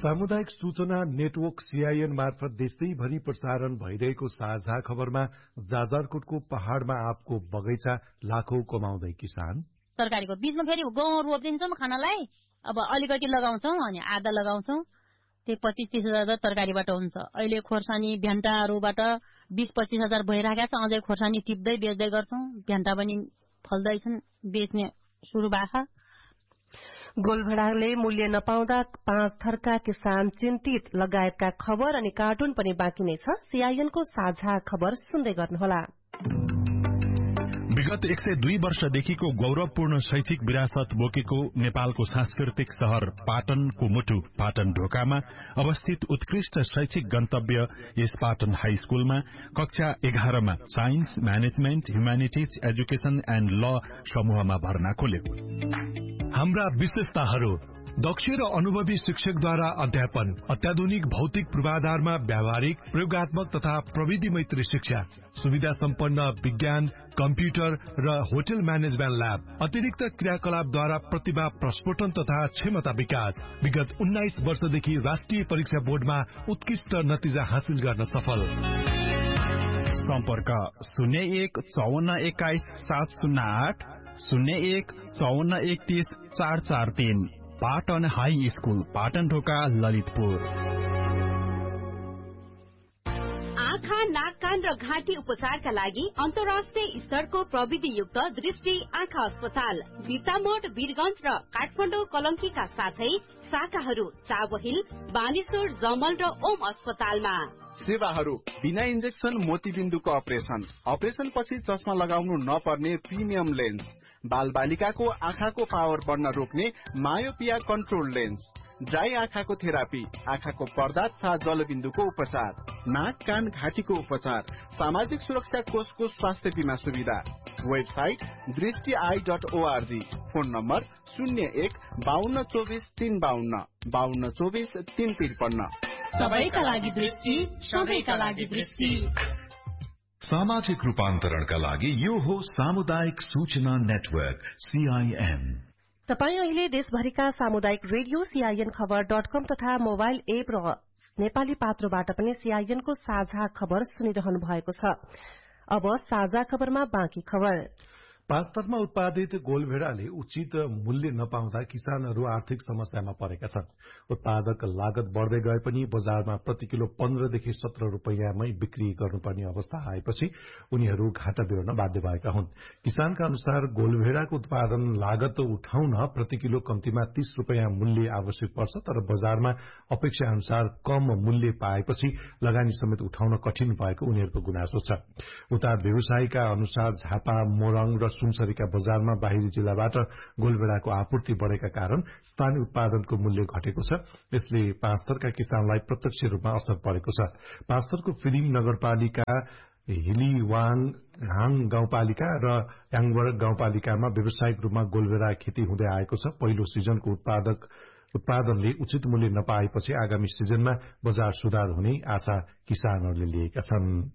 सामुदायिक सूचना network CIN मार्फत देशैभरि प्रसारण भइरहेको साझा खबरमा जाजरकोटको पहाड़मा आँपको बगैँचा लाखौं कमाउँदै किसान। तरकारीको बीचमा फेरि गहुँ रोपिदिन्छौँ खानालाई, अब अलिकति लगाउँछौँ अनि आधा लगाउँछौँ, त्यो 25-30 हजार तरकारीबाट हुन्छ। अहिले खोर्सानी भ्यान्टाहरूबाट 20-25 हजार भइरहेका छ, अझै खोर्सानी टिप्दै बेच्दै गर्छौँ, भ्यान्टा पनि फल्दैछन्, बेच्ने सुरु भएको। गोलभेडाले मूल्य नपाउँदा 5 थरका किसान चिन्तित लगायतका खबर अनि कार्टुन पनि बाँकी नै छ। सीआईएनको साझा खबर सुन्दै गर्नुहोला। विगत 102 वर्षदेखिको गौरवपूर्ण शैक्षिक विरासत बोकेको नेपालको सांस्कृतिक शहर पाटनको मुटु पाटन ढोकामा अवस्थित उत्कृष्ट शैक्षिक गन्तव्य यस पाटन हाई स्कूलमा कक्षा 11 मा science, management, humanities, education and ल समूहमा भर्ना खोल्यो। हाम्रा विशेषताहरू: दक्ष र अनुभवी शिक्षकद्वारा अध्यापन, अत्याधुनिक भौतिक पूर्वाधारमा व्यावहारिक, प्रयोगात्मक तथा प्रविधि मैत्री शिक्षा, सुविधा सम्पन्न विज्ञान, कम्प्युटर र होटल म्यानेजमेन्ट ल्याब, अतिरिक्त क्रियाकलापद्वारा प्रतिभा प्रस्फोटन तथा क्षमता विकास। विगत 19 वर्षदेखि राष्ट्रिय परीक्षा बोर्डमा उत्कृष्ट नतिजा हासिल गर्न सफल। सम्पर्क 01 54 21 708 01 54 31 443। पाटन हाई स्कूल, पाटन ढोका, ललितपुर। आँखा, नाक, कान र घाँटी उपचारका लागि अन्तर्राष्ट्रिय स्तरको प्रविधियुक्त दृष्टि आँखा अस्पताल बिर्तामोड, वीरगंज र काठमाडौँ कलंकीका साथै शाखाहरू चाबहिल, बानेश्वर, जमल र ओम अस्पतालमा। सेवाहरू: बिना इन्जेक्सन मोतीबिन्दुको अपरेसन पछि चस्मा लगाउनु नपर्ने प्रिमियम लेन्स, बाल बालिकाको आँखाको पावर बढ्न रोक्ने मायोपिया कन्ट्रोल लेन्स, ड्राई आँखाको थेरापी, आँखाको पर्दा तथा जलबिन्दुको उपचार, नाक, कान, घाँटीको उपचार, सामाजिक सुरक्षा कोषको स्वास्थ्य बीमा सुविधा। वेबसाइट दृष्टि.org। Phone number 01 52 24 352 52 24 353। सबैका लागि दृष्टि, सबैका लागि दृष्टि। सामाजिक रूपान्तरणका लागि यो हो सामुदायिक सूचना नेटवर्क सीआईएन। तपाई अहिले देशभरिका सामुदायिक रेडियो सीआईएन खबर.com तथा मोबाइल एप र नेपाली पात्रोबाट पनि सीआईएनको साझा खबर सुनिरहनु भएको छ। अब साझा खबरमा बाँकी खबर। पाँचथरमा उत्पादित गोलभेडाले उचित मूल्य नपाउँदा किसानहरू आर्थिक समस्यामा परेका छन्। उत्पादक लागत बढ़दै गए पनि बजारमा प्रति किलो 15 देखि 17 रुपैयाँमै बिक्री गर्नुपर्ने अवस्था आएपछि उनीहरू घाटा बेहोर्न बाध्य भएका हुन्। किसानका अनुसार गोलभेडाको उत्पादन लागत उठाउन प्रति किलो कम्तीमा 30 रुपैयाँ मूल्य आवश्यक पर्छ, तर बजारमा अपेक्षा अनुसार कम मूल्य पाएपछि लगानी समेत उठाउन कठिन भएको उनीहरूको गुनासो छ। उता व्यवसायीका अनुसार झापा, मोरङ र सुनसरीका बजारमा बाहिरी जिल्लाबाट गोलभेडाको आपूर्ति बढ़ेका कारण स्थानीय उत्पादनको मूल्य घटेको छ। यसले पाँचथरका किसानलाई प्रत्यक्ष रूपमा असर परेको छ। पाँचथरको फिलिङ नगरपालिका, हिलीवाङ हाङ गाउँपालिका र याङबर्ग गाउँपालिकामा व्यावसायिक रूपमा गोलभेडा खेती हुँदै आएको छ। पहिलो सिजनको उत्पादनले उचित मूल्य नपाएपछि आगामी सिजनमा बजार सुधार हुने आशा किसानहरूले लिएका छन्।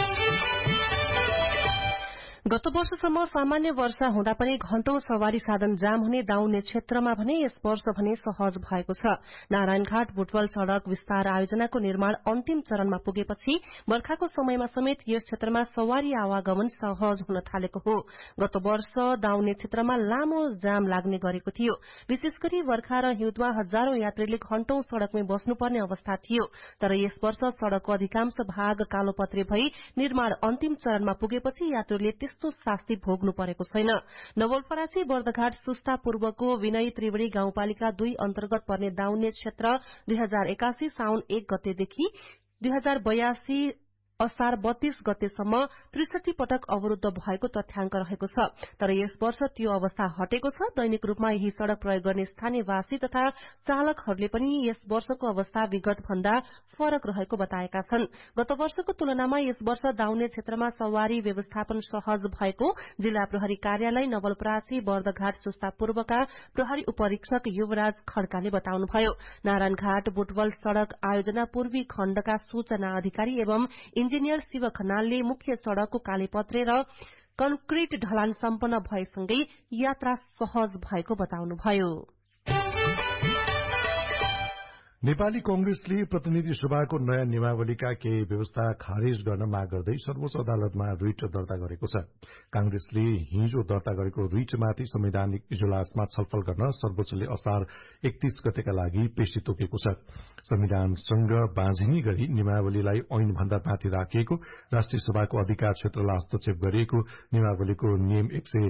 गत वर्षसम्म सामान्य वर्षा हुँदा पनि घण्टौं सवारी साधन जाम हुने दाउन्ने क्षेत्रमा भने यस वर्ष भने सहज भएको छ। नारायणघाट बुटवल सड़क विस्तार आयोजनाको निर्माण अन्तिम चरणमा पुगेपछि बर्खाको समयमा समेत यस क्षेत्रमा सवारी आवागमन सहज हुन थालेको हो। गत वर्ष दाउन्ने क्षेत्रमा लामो जाम लाग्ने गरेको थियो। विशेष गरी वर्खा र हिउँदमा हजारौं यात्रीले घण्टौं सड़कमै बस्नुपर्ने अवस्था थियो। तर यस वर्ष सड़कको अधिकांश भाग कालोपत्रे भई निर्माण अन्तिम चरणमा पुगेपछि यात्रीले त्यस्तो शास्ति भोग्नु परेको छैन। नवलपरासी बर्दघाट सुस्ता पूर्वको विनय त्रिवेणी गाउँपालिका 2 अन्तर्गत पर्ने दाउन्ने क्षेत्र 2081 साउन 1 गतेदेखि 2082 असार 32 गतेसम्म 63 पटक अवरूद्ध भएको तथ्याङ्क रहेको छ। तर यस वर्ष त्यो अवस्था हटेको छ। दैनिक रूपमा यही सड़क प्रयोग गर्ने स्थानीयवासी तथा चालकहरूले पनि यस वर्षको अवस्था विगत भन्दा फरक रहेको बताएका छन्। गत वर्षको तुलनामा यस वर्ष दाउन्ने क्षेत्रमा सवारी व्यवस्थापन सहज भएको जिल्ला प्रहरी कार्यालय नवलपरासी बर्दघाट सुस्ता पूर्वका प्रहरी उपरीक्षक युवराज खड्काले बताउनुभयो। नारायणघाट बुटवल सड़क आयोजना पूर्वी खण्डका सूचना अधिकारी एवं इन्जिनियर शिव खनालले मुख्य सड़कको कालीपत्रे र कंक्रिट ढलान सम्पन्न भएसँगै यात्रा सहज भएको बताउनुभयो। नेपाली कंग्रेसले प्रतिनिधि सभाको नयाँ नियमावलीका केही व्यवस्था खारेज गर्न माग गर्दै सर्वोच्च अदालतमा रिट दर्ता गरेको छ। कांग्रेसले हिजो दर्ता गरेको रिटमाथि संवैधानिक इजलासमा छलफल गर्न सर्वोच्चले असार 31 गतेका लागि पेशी तोकेको छ। संविधानसँग बाँझिनी गरी नियमावलीलाई ऐनभन्दा माथि राखिएको राष्ट्रिय सभाको अधिकार क्षेत्रलाई हस्तक्षेप गरिएको नियमावलीको नियम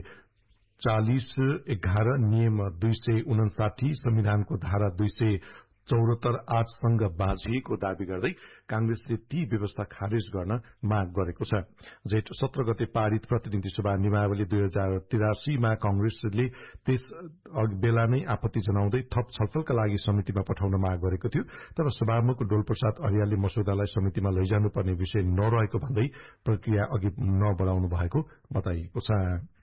140(11), नियम 259, संविधानको धारा 274(8) सँग बाँझिएको दावी गर्दै कांग्रेसले ती व्यवस्था खारेज गर्न माग गरेको छ। जेठ 17 गते पारित प्रतिनिधि सभा नियमावली 2083 मा कांग्रेसले त्यस बेला नै आपत्ति जनाउँदै थप छलफलका लागि समितिमा पठाउन माग गरेको थियो। तर सभामुख डोलप्रसाद अर्यालले मसौदालाई समितिमा लैजानुपर्ने विषय नरहेको भन्दै प्रक्रिया अघि नबढाउनु भएको बताइएको छ।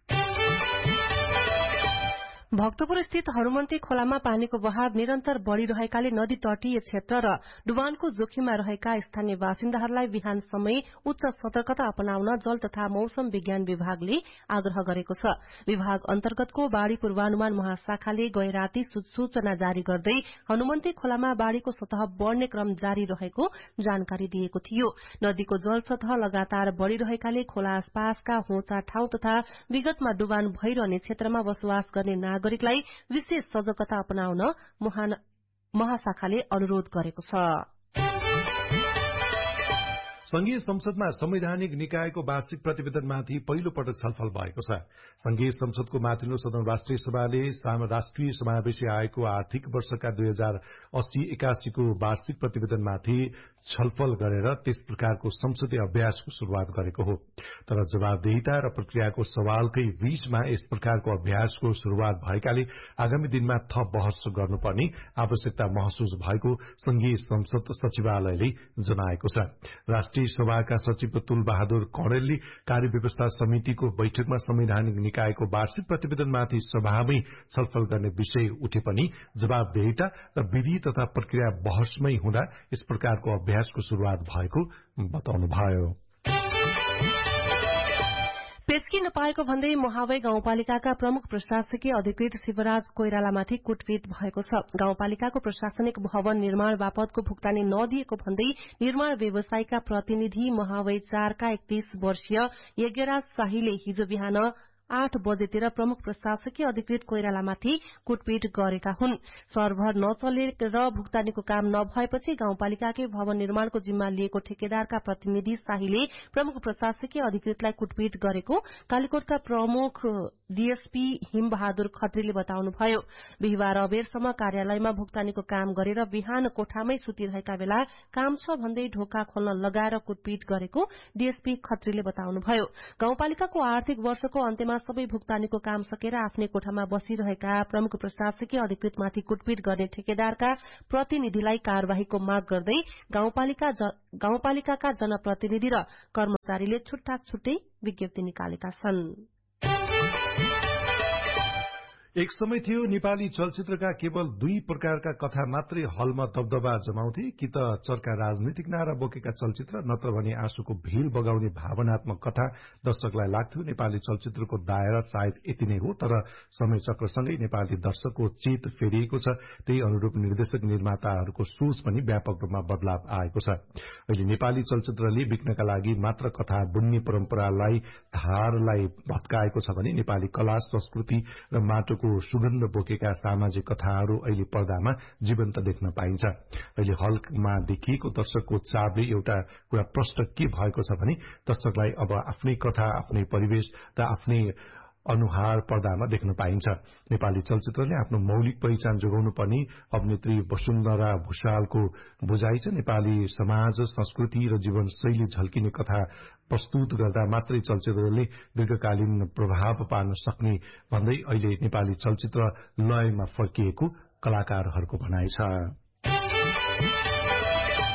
भक्तपुर स्थित हनुमन्ती खोलामा पानीको बहाव निरन्तर बढ़िरहेकाले नदी तटीय क्षेत्र र डुबानको जोखिममा रहेका स्थानीय बासिन्दाहरूलाई बिहानसम्मै उच्च सतर्कता अपनाउन जल तथा मौसम विज्ञान विभागले आग्रह गरेको छ। विभाग अन्तर्गतको बाढ़ी पूर्वानुमान महाशाखाले गए राति सूचना जारी गर्दै हनुमन्ती खोलामा बाढ़ीको सतह बढ़ने क्रम जारी रहेको जानकारी दिएको थियो। नदीको जल सतह लगातार बढ़िरहेकाले खोला आसपासका होचा ठाउँ तथा विगतमा डुबान भइरहने क्षेत्रमा बसोबास गर्ने नागरिकलाई विशेष सजगता अपनाउन महाशाखाले अनुरोध गरेको छ। संघीय संसदमा संवैधानिक निकायको वार्षिक प्रतिवेदनमाथि पहिलो पटक छलफल भएको छ। संघीय संसदको माथिल्लो सदन राष्ट्रिय सभाले राष्ट्रिय समावेशी आयोगको आर्थिक वर्षका 2080-81 को वार्षिक प्रतिवेदनमाथि छलफल गरेर त्यस प्रकारको संसदीय अभ्यासको शुरूआत गरेको हो। तर जवाबदेहिता र प्रक्रियाको सवालकै बीचमा यस प्रकारको अभ्यासको शुरूआत भएकाले आगामी दिनमा थप बहस गर्नुपर्ने आवश्यकता महसुस भएको संघीय संसद सचिवालयले जनाएको छ। राष्ट्रिय सभाका सचिव तुल बहादुर कौडेलले कार्यव्यवस्था समितिको बैठकमा संवैधानिक निकायको वार्षिक प्रतिवेदनमाथि सभामै छलफल गर्ने विषय उठे पनि जवाबदेहिता र विधि तथा प्रक्रिया बहसमै हुँदा यस प्रकारको अभ्यासको शुरूआत भएको बताउनुभयो। पेस्की नपाएको भन्दै महावै गाउँपालिकाका प्रमुख प्रशासकीय अधिकृत शिवराज कोइरालामाथि कुटपिट भएको छ। गाउँपालिकाको प्रशासनिक भवन निर्माण बापतको भुक्तानी नदिएको भन्दै निर्माण व्यवसायका प्रतिनिधि महावै 4 का 31 वर्षीय यज्ञराज शाहीले हिजो बिहान 8 बजेतिर प्रमुख प्रशासकीय अधिकृत कोइरालामाथि कुटपिट गरेका हुन्। सर्भर नचलेर भुक्तानीको काम नभएपछि गाउँपालिकाकै भवन निर्माणको जिम्मा लिएको ठेकेदारका प्रतिनिधि शाहीले प्रमुख प्रशासकीय अधिकृतलाई कुटपिट गरेको कालीकोटका प्रमुख डीएसपी हिमबहादुर खत्रीले बताउनुभयो। बिहिबार अबेरसम्म कार्यालयमा भुक्तानीको काम गरेर बिहान कोठामै सुतिरहेका बेला काम छ भन्दै ढोका खोल्न लगाएर कुटपिट गरेको डीएसपी खत्रीले बताउनुभयो। गाउँपालिकाको आर्थिक वर्षको अन्त्यमा सबै भुक्तानीको काम सकेर आफ्नै कोठामा बसिरहेका प्रमुख प्रशासकीय अधिकृतमाथि कुटपिट गर्ने ठेकेदारका प्रतिनिधिलाई कार्यवाहीको माग गर्दै गाउँपालिकाका जनप्रतिनिधि र कर्मचारीले छुट्टा छुट्टै विज्ञप्ति निकालेका छन्। एक समय थियो नेपाली चलचित्रका केवल 2 प्रकारका कथा मात्रै हलमा दबदबा जमाउँथे, कि त चर्का राजनीतिक नारा बोकेका चलचित्र नत्र भने आँसुको भील बगाउने भावनात्मक कथा दर्शकलाई लाग्थ्यो। नेपाली चलचित्रको दायरा सायद यति नै हो, तर समय चक्रसँगै नेपाली दर्शकको चेत फेरिएको छ। त्यही अनुरूप निर्देशक निर्माताहरूको सोच पनि व्यापक रूपमा बदलाव आएको छ। अहिले नेपाली चलचित्रले बिक्नका लागि मात्र कथा बुन्ने परम्परालाई धारलाई भत्काएको छ भने नेपाली कला संस्कृति र माटो सुगन्ध बोकेका सामाजिक कथाहरू अहिले पर्दामा जीवन्त देख्न पाइन्छ। अहिले हलमा देखिएको दर्शकको चापले एउटा कुरा प्रष्ट के भएको छ भने दर्शकलाई अब आफ्नै कथा, आफ्नै परिवेश र आफ्नै अनुहार पर्दामा देख्न पाइन्छ। नेपाली चलचित्रले आफ्नो मौलिक पहिचान जोगाउनु पर्ने अभिनेत्री वसुन्धरा भुषालको बुझाइ छ। नेपाली समाज, संस्कृति र जीवनशैली झल्किने कथा प्रस्तुत गर्दा मात्रै चलचित्रले दीर्घकालीन प्रभाव पार्न सक्ने भन्दै अहिले नेपाली चलचित्र लयमा फर्किएको कलाकारहरूको भनाइ छ।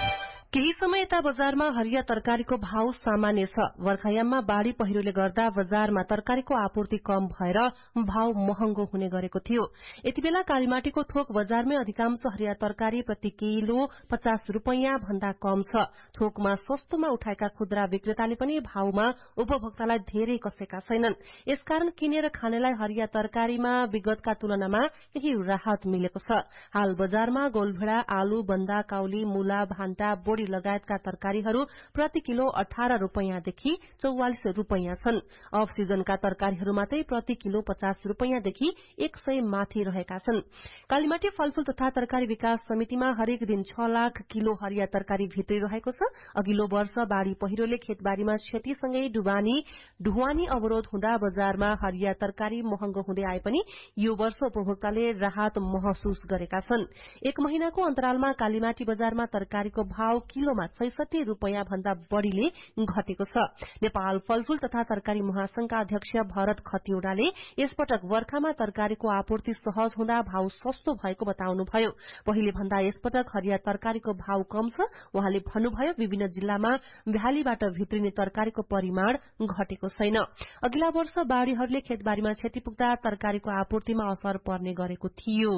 केही समय यता बजारमा हरिया तरकारीको भाव सामान्य छ। बर्खायाममा बाढ़ी पहिरोले गर्दा बजारमा तरकारीको आपूर्ति कम भएर भाव महँगो हुने गरेको थियो। यति बेला कालीमाटीको थोक बजारमै अधिकांश हरिया तरकारी प्रति किलो 50 रुपैयाँ भन्दा कम छ। थोकमा सस्तोमा उठाएका खुद्रा विक्रेताले पनि भावमा उपभोक्तालाई धेरै कसेका छैनन्। यसकारण किनेर खानेलाई हरिया तरकारीमा विगतका तुलनामा केही राहत मिलेको छ। हाल बजारमा गोलभेडा, आलु, बन्दा, काउली, मूला, भान्टा, बोडी लगायतका तरकारीहरू प्रति किलो 18 रुपैयाँदेखि 44 रुपैयाँ छन्। अफ सिजनका तरकारीहरू मात्रै प्रति किलो 50 रुपैयाँदेखि 100 माथि रहेका छन्। कालीमाटी फलफूल तथा तरकारी विकास समितिमा हरेक दिन 6 लाख किलो हरिया तरकारी भित्री रहेको छ। अघिल्लो वर्ष बाढ़ी पहिरोले खेतबारीमा क्षतिसँगै ढुवानी अवरोध हुँदा बजारमा हरिया तरकारी महँगो हुँदै आए पनि यो वर्ष उपभोक्ताले राहत महसुस गरेका छन्। एक महिनाको अन्तरालमा कालीमाटी बजारमा तरकारीको भाव किलोमा 66 रुपैयाँ भन्दा बढ़ीले घटेको छ। नेपाल फलफूल तथा तरकारी महासंघका अध्यक्ष भरत खतिवड़ाले यसपटक बर्खामा तरकारीको आपूर्ति सहज हुँदा भाव सस्तो भएको बताउनुभयो। पहिले भन्दा यसपटक हरिया तरकारीको भाव कम छ। उहाँले भन्नुभयो, विभिन्न जिल्लामा भ्यालीबाट भित्रिने तरकारीको परिमाण घटेको छैन। अघिल्ला वर्ष बाढ़ीहरूले खेतबारीमा क्षति पुग्दा तरकारीको आपूर्तिमा असर पर्ने गरेको थियो।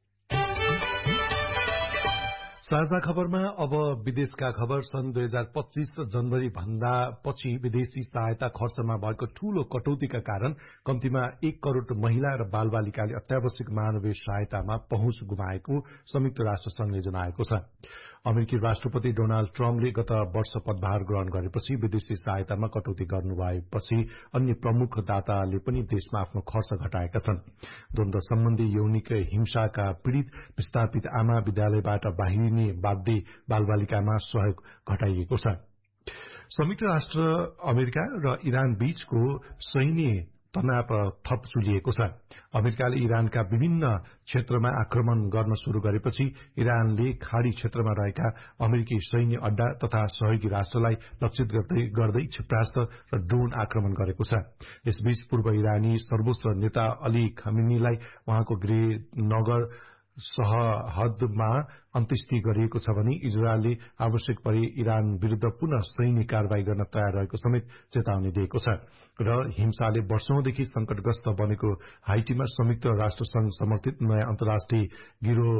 साझा खबरमा अब विदेशका खबर। सन् 2025 जनवरी भन्दा पछि विदेशी सहायता खर्चमा भएको ठूलो कटौतीका कारण कम्तीमा 1 करोड़ महिला र बालबालिकाले अत्यावश्यक मानवीय सहायतामा पहुँच गुमाएको संयुक्त राष्ट्र संघले जनाएको छ। अमेरिकी राष्ट्रपति डोनाल्ड ट्रम्पले गत वर्ष पदभार ग्रहण गरेपछि विदेशी सहायतामा कटौती गर्नुभएपछि अन्य प्रमुख दाताले पनि देशमा आफ्नो खर्च घटाएका छन्। द्वन्द्व सम्बन्धी यौनिक हिंसाका पीड़ित विस्थापित आमा, विद्यालयबाट बाहिरिने बाध्य बालबालिकामा सहयोग घटाइएको छ। संयुक्त राष्ट्र अमेरिका र इरान बीचको सैन्य तनाव थप चुलिएको छ। अमेरिकाले इरानका विभिन्न क्षेत्रमा आक्रमण गर्न शुरू गरेपछि इरानले खाड़ी क्षेत्रमा रहेका अमेरिकी सैन्य अड्डा तथा सहयोगी राष्ट्रलाई लक्षित गर्दै क्षेपणास्त्र र ड्रोन आक्रमण गरेको छ। यसबीच पूर्व इरानी सर्वोच्च नेता अली खमेनीलाई उहाँको गृहनगर सरहदमा अन्त्येष्टि गरिएको छ भने इजरायलले आवश्यक परे इरान विरूद्ध पुनः सैन्य कारवाही गर्न तयार रहेको समेत चेतावनी दिएको छ। र हिंसाले वर्षौंदेखि संकटग्रस्त बनेको हाइटीमा संयुक्त राष्ट्र संघ समर्थित नयाँ अन्तर्राष्ट्रिय गिरोह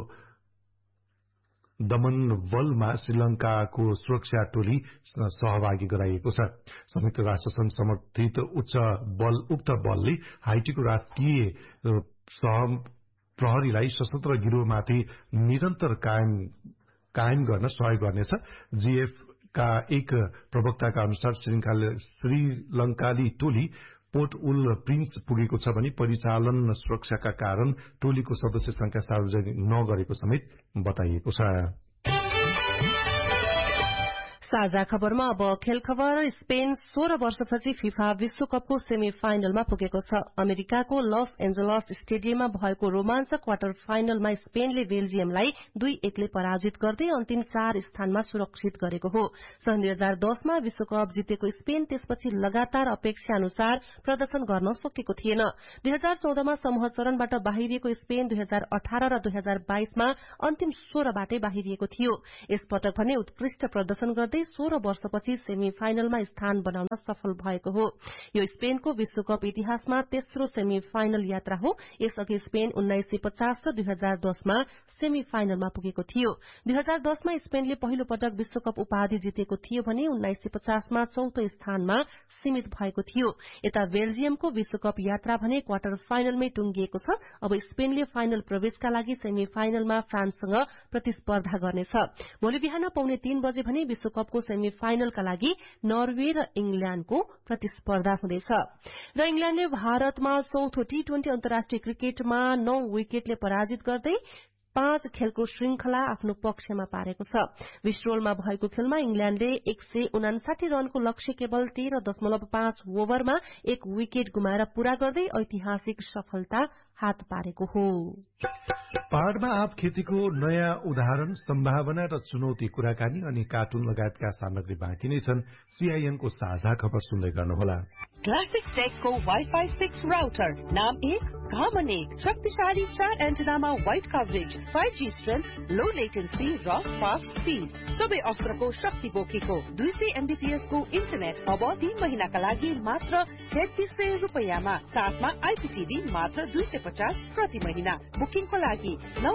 दमन बलमा श्रीलंकाको सुरक्षा टोली सहभागी गराइएको छ। संयुक्त राष्ट्र संघ समर्थित उक्त बलले हाइटीको राष्ट्रिय प्रहरीलाई सशस्त्र गिरोहमाथि निरन्तर कायम गर्न सहयोग गर्नेछ। जीएफ का एक प्रवक्ताका अनुसार श्रीलंकाली टोली पोर्ट उल प्रिन्स पुगेको छ भने परिचालन सुरक्षाका कारण टोलीको सदस्य संख्या सार्वजनिक नगरेको समेत बताइएको छ। साझा खबरमा अब खेल खबर। स्पेन 16 वर्षपछि फिफा विश्वकपको सेमी फाइनलमा पुगेको छ। अमेरिकाको लस एन्जलस स्टेडियममा भएको रोमाञ्चक क्वार्टर फाइनलमा स्पेनले बेल्जियमलाई 2-1 ले पराजित गर्दै अन्तिम 4 स्थानमा सुरक्षित गरेको हो। सन् 2010 मा विश्वकप जितेको स्पेन त्यसपछि लगातार अपेक्षा अनुसार प्रदर्शन गर्न सकेको थिएन। 2014 मा समूह चरणबाट बाहिरिएको स्पेन 2018 र 2022 मा अन्तिम 16 बाटै बाहिरिएको थियो। यसपटक भने उत्कृष्ट प्रदर्शन गर्दै 16 वर्षपछि सेमी फाइनलमा स्थान बनाउन सफल भएको हो। यो स्पेनको विश्वकप इतिहासमा तेस्रो सेमी फाइनल यात्रा हो। यसअघि स्पेन 1950 र 2010 मा सेमी फाइनलमा पुगेको थियो। 2010 मा स्पेनले पहिलो पटक विश्वकप उपाधि जितेको थियो भने 1950 मा चौथो स्थानमा सीमित भएको थियो। यता बेल्जियमको विश्वकप यात्रा भने क्वार्टर फाइनलमै टुंगिएको छ। अब स्पेनले फाइनल प्रवेशका लागि सेमी फाइनलमा फ्रान्ससँग प्रतिस्पर्धा गर्नेछ। भोलि बिहान 2:30 बजे भने विश्वकपको सेमी फाइनलका लागि नर्वे र इंग्ल्याण्डको प्रतिस्पर्धा हुँदैछ। र इंग्ल्याण्डले भारतमा चौथो टी20 अन्तर्राष्ट्रिय क्रिकेटमा 9 विकेटले पराजित गर्दै 5 खेलको श्रृंखला आफ्नो पक्षमा पारेको छ। विस्ट्रोलमा भएको खेलमा इंग्ल्याण्डले 159 रनको लक्ष्य केवल 13.5 ओभरमा 1 विकेट गुमाएर पूरा गर्दै ऐतिहासिक सफलता हात पारेको हो। पहाड़मा आँप खेतीको नयाँ उदाहरण, सम्भावना र चुनौती, कुराकानी अनि कार्टुन लगायतका सामग्री बाँकी नै छन्। सीआईएनको साझा खबर सुन्दै गर्नुहोला। क्लासिक टेकको वाइफाई 6 राउटर, नाम 1, काम 1, शक्तिशाली 4 एन्टेनामा वाइड कभरेज, 5G स्ट्रेन्थ, लो लेटेन्सी र फास्ट स्पिड, सबै अस्त्रको शक्ति बोकेको 200 MBPS को इन्टरनेट अब 3 महिनाका लागि मात्र 3300 रुपैयाँमा, साथमा आइपीटीभी मात्र 250 प्रति महिना। बुकिङको लागि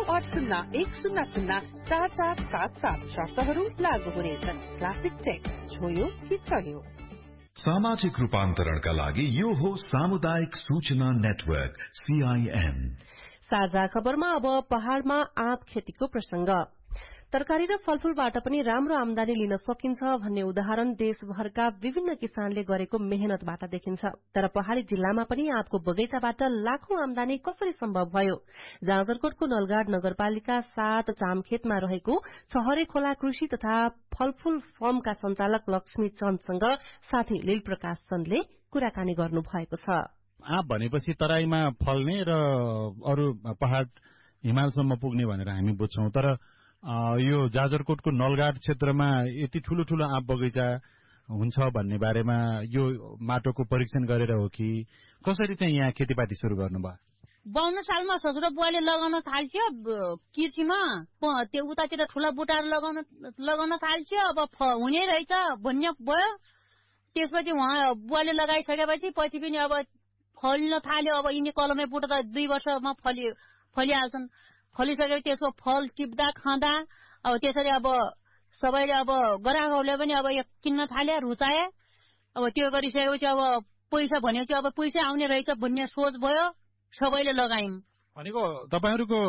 9801004477, शर्तहरू लागू हुनेछन्। क्लासिक टेक, छोयो कि चल्यो। सामाजिक रूपान्तरणका लागि यो हो सामुदायिक सूचना नेटवर्क सीआईएन। साझा खबरमा अब पहाड़मा आँप खेतीको प्रसंग। तरकारी र फलफूलबाट पनि राम्रो आमदानी लिन सकिन्छ भन्ने उदाहरण देशभरका विभिन्न किसानले गरेको मेहनतबाट देखिन्छ। तर पहाड़ी जिल्लामा पनि आँपको बगैंचाबाट लाखौं आमदानी कसरी सम्भव भयो? जाजरकोटको नलगाड नगरपालिका 7 चामखेतमा रहेको छहरे खोला कृषि तथा फलफूल फर्मका संचालक लक्ष्मी चन्दसँग साथी लील प्रकाश चन्दले कुराकानी गर्नु भएको छ। आँप भनेपछि तराईमा फल्ने र अरू पहाड़ हिमालसम्म पुग्ने भनेर हामी बुझ्छौं, तर यो जाजरकोटको नलगाड क्षेत्रमा यति ठूलो ठूलो आँप बगैँचा हुन्छ भन्ने बारेमा यो माटोको परीक्षण गरेर हो कि कसरी चाहिँ यहाँ खेतीपाती सुरु गर्नुभयो? 52 सालमा ससुर बुवाले लगाउन थाल्यो कृषिमा, त्यो उतातिर ठूला बुटार लगाउन थाल्यो। अब हुने रहेछ भन्ने भयो। त्यसपछि उहाँ बुवाले लगाइसकेपछि पछि पनि अब फल्न थाल्यो। अब यिनी कलमे बुटा त 2 वर्षमा फलिहाल्छन्। फलिसकेपछि त्यसको फल टिप्दा खाँदा अब त्यसरी अब सबैले अब ग्राहकहरूले पनि अब किन्न थाले, रुचाए। अब त्यो गरिसकेपछि अब पैसा भनेपछि अब पैसा आउने रहेछ भन्ने सोच भयो, सबैले लगायौं। भनेको तपाईहरुको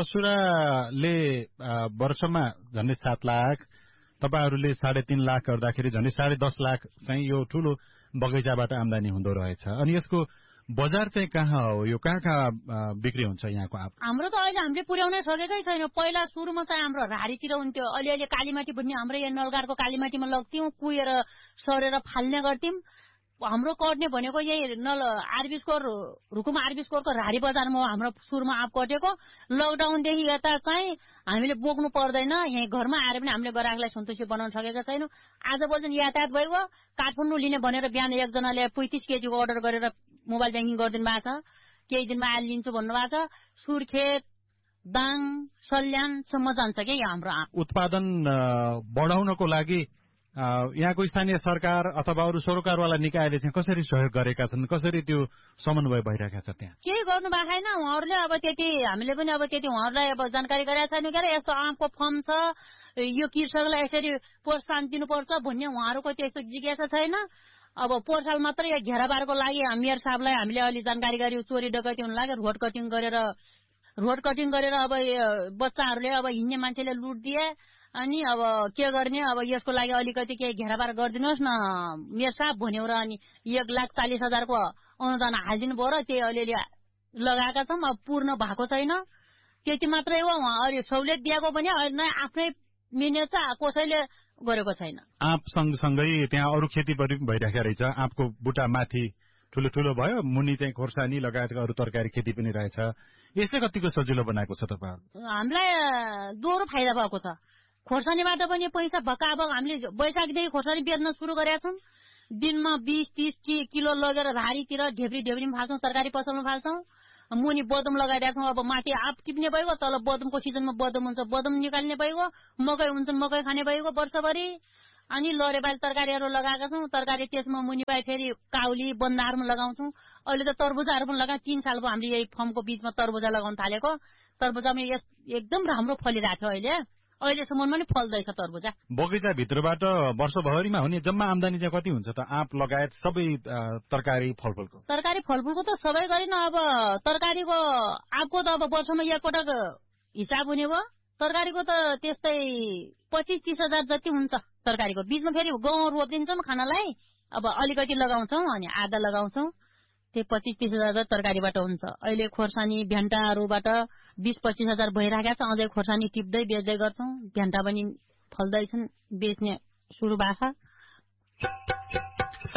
ससुराले वर्षमा झन्डै 7 लाख, तपाईहरुले 3.5 लाख गर्दाखेरि झन्डै 10.5 लाख चाहिँ यो ठूलो बगैँचाबाट आमदानी हुँदो रहेछ। अनि यसको बजार चाहिँ कहाँ हो? यो कहाँ बिक्री हुन्छ यहाँको आँप? हाम्रो त अहिले हामीले पुर्याउनै सकेकै छैन। पहिला सुरुमा चाहिँ हाम्रो रारीतिर हुन्थ्यो, अलिअलि कालीमाटी भन्ने हाम्रो यहाँ नलगाडको कालीमाटीमा लग्थ्यौं, कुहेर सरेर फाल्ने गर्थ्यौं। हाम्रो कट्ने भनेको यही आरबीस्कोर रुकुम आरबीस्कोरको रारी बजारमा हाम्रो सुरुमा आँप कटेको। लकडाउनदेखि यता चाहिँ हामीले बोक्नु पर्दैन, यही घरमा आएर पनि हामीले ग्राहकलाई सन्तुष्टि बनाउन सकेका छैनौं। आज भोलि यातायात भइगयो, काठमाडौँ लिने भनेर बिहान एकजनाले 35 केजीको अर्डर गरेर मोबाइल ब्याङ्किङ गरिदिनु भएको छ, केही दिनमा आएर लिन्छु भन्नुभएको छ। सुर्खेत, दाङ, सल्यानसम्म जान्छ के हाम्रो आँप। उत्पादन बढाउनको लागि यहाँको स्थानीय सरकार अथवा अरू सरोकारवाला निकायले चाहिँ कसरी सहयोग गरेका छन्? कसरी त्यो समन्वय भइरहेका छ? त्यहाँ केही गर्नु भएको छैन उहाँहरूले। अब त्यति हामीले पनि अब त्यति उहाँहरूलाई अब जानकारी गराएको छैन के अरे यस्तो आँपको फर्म छ, यो कृषकलाई यसरी प्रोत्साहन दिनुपर्छ भन्ने उहाँहरूको त्यस्तो जिज्ञासा छैन। अब पोहोर साल मात्र यो घेराबारको लागि मेयर साहबलाई हामीले अलि जानकारी गर्यौं, चोरी डकैती हुन लाग्यो, रोड कटिङ गरेर अब बच्चाहरूले अब हिँड्ने मान्छेले लुट दिए। अनि अब के गर्ने, अब यसको लागि अलिकति केही घेराबार गरिदिनुहोस् न मेयर साहब भन्यो र अनि 1,40,000 को अनुदान हालिदिनु भयो र त्यही अलिअलि लगाएका छौं। अब पूर्ण भएको छैन, त्यति मात्रै हो। उहाँ अहिले सहुलियत दिएको पनि आफ्नै मिहिनेत छ, कसैले गरेको छैन। आँप सँगसँगै त्यहाँ अरू खेती पनि भइरहेको रहेछ। आँपको बुटा माथि ठूलो ठूलो भयो, मुनि चाहिँ खोर्सानी लगायतका अरू तरकारी खेती पनि रहेछ। यसले कतिको सजिलो बनाएको छ तपाईहरु? हामीलाई दोहोरो फाइदा भएको छ। खोर्सानीबाट पनि पैसा भक्काभक हामीले वैशाखदेखि खोर्सानी बेच्न सुरु गरेका छौं। दिनमा 20-30 किलो लगेर धारीतिर ढेब्रीमा फाल्छौं, तरकारी पसलमा फाल्छौं। मुनि बदम लगाइरहेका छौं। अब माथि आँप टिप्ने भइगयो, तल बदमको सिजनमा बदम हुन्छ, बदम निकाल्ने भइगयो, मकै हुन्छ, मकै खाने भइगयो वर्षभरि। अनि लरेबाली तरकारीहरू लगाएका छौं। तरकारी त्यसमा मुनि पाए फेरि काउली बन्दाहरूमा लगाउँछौं। अहिले त तरबुजाहरू पनि लगाएँ। 3 साल भयो हामीले यही फर्मको बीचमा तरबुजा लगाउन थालेको। तरबुजामा एकदम राम्रो फलिरहेको थियो। अहिलेसम्म पनि फल्दैछ तरबुजा। बगैँचा भित्रबाट वर्षभरिमा हुने जम्मा आमदानी चाहिँ कति हुन्छ त? आँप लगायत सबै तरकारी फलफूलको त सबै गरिन। अब तरकारीको आँपको त अब वर्षमा एकपटक हिसाब हुने भयो। तरकारीको त त्यस्तै 25-30 हजार जति हुन्छ। तरकारीको बीचमा फेरि गहुँ रोपिदिन्छौँ खानालाई, अब अलिकति लगाउँछौँ अनि आधा लगाउँछौँ। त्यो 25-30 हजार तरकारीबाट हुन्छ। अहिले खोर्सानी भ्यान्टाहरूबाट 20-25 हजार भइरहेको छ। अझै खोर्सानी टिप्दै बेच्दै गर्छौं। भ्यान्टा पनि फल्दैछन्, बेच्ने सुरु भएको।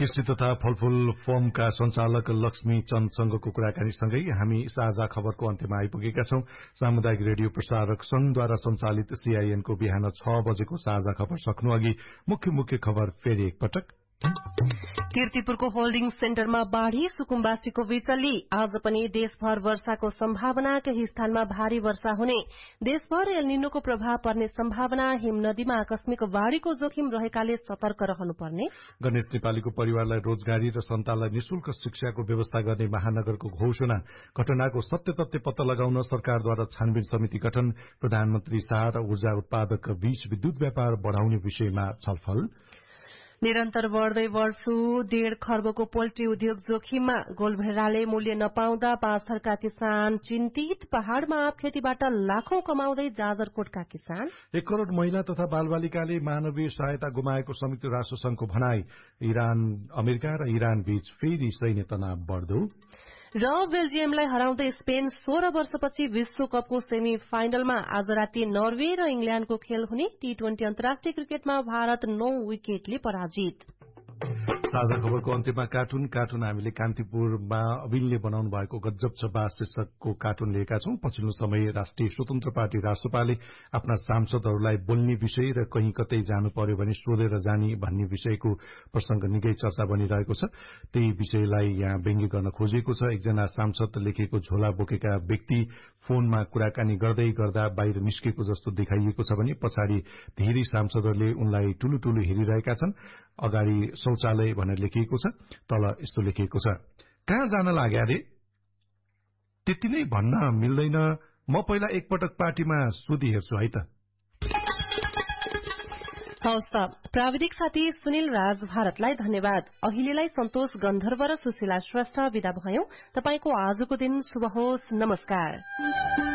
कृषि तथा फलफूल फर्मका संचालक लक्ष्मी चन्दसँगको कुराकानीसँगै हामी साझा खबरको अन्त्यमा आइपुगेका छौं। सामुदायिक रेडियो प्रसारक संघद्वारा संचालित सीआईएनको बिहान 6 बजेको साझा खबर सक्नु अघि मुख्य खबर फेरि एकपटक। कीर्तिपुरको होल्डिङ सेन्टरमा बाढ़ी, सुकुम्बासीको विचल्ली। आज पनि देशभर वर्षाको सम्भावना, केही स्थानमा भारी वर्षा हुने। देशभर एल निनोको प्रभाव पर्ने सम्भावना, हिम नदीमा आकस्मिक बाढ़ीको जोखिम रहेकाले सतर्क रहनुपर्ने। गणेश नेपालीको परिवारलाई रोजगारी र सन्तानलाई निशुल्क शिक्षाको व्यवस्था गर्ने महानगरको घोषणा। घटनाको सत्य तथ्य पत्ता लगाउन सरकारद्वारा छानबिन समिति गठन। प्रधानमन्त्री शाह र ऊर्जा उत्पादक बीच विद्युत व्यापार बढ़ाउने विषयमा छलफल। निरन्तर बढ़दै बर्ड फ्लू, 1.5 खर्बको पोल्ट्री उद्योग जोखिममा। गोलभेडाले मूल्य नपाउँदा बाँसथरका किसान चिन्तित। पहाड़मा आँप खेतीबाट लाखौं कमाउँदै जाजरकोटका किसान। 1 करोड़ महिला तथा बालबालिकाले मानवीय सहायता गुमाएको संयुक्त राष्ट्र संघको भनाई। अमेरिका र इरान बीच फेरि सैन्य तनाव बढ्दो। र बेल्जियमलाई हराउँदै स्पेन 16 वर्षपछि विश्वकपको सेमी फाइनलमा। आज राति नर्वे र इंग्ल्याण्डको खेल हुने। T20 अन्तर्राष्ट्रिय क्रिकेटमा भारत 9 विकेटले पराजित। साझा खबरको अन्त्यमा कार्टुन हामीले कान्तिपुरमा अविनले बनाउनु भएको गजब छ बा शीर्षकको कार्टुन लिएका छौं। पछिल्लो समय राष्ट्रिय स्वतन्त्र पार्टी राष्ट्रपाले आफ्ना सांसदहरूलाई बोल्ने विषय र कहीँ कतै जानु पर्यो भने सोधेर जाने भन्ने विषयको प्रसंग निकै चर्चा बनिरहेको छ। त्यही विषयलाई यहाँ व्यङ्ग्य गर्न खोजिएको छ। एकजना सांसद लेखेको झोला बोकेका व्यक्ति फोनमा कुराकानी गर्दै गर्दा बाहिर निस्केको जस्तो देखाइएको छ भने पछाडि धेरै सांसदहरूले उनलाई टुलुटुलु हेरिरहेका छन्। अगाडि शौचालय भनेर लेखिएको छ, तल यस्तो लेखिएको छ, कहाँ जान लाग्या रे? त्यति नै भन्न मिल्दैन, म पहिला एकपटक पार्टीमा सोधी हेर्छु है त। हवस् त, प्राविधिक साथी सुनिल राज भारतलाई धन्यवाद। अहिलेलाई सन्तोष गन्धर्व र सुशीला श्रेष्ठ विदा भयौं। तपाईको आजको दिन शुभ होस्। नमस्कार।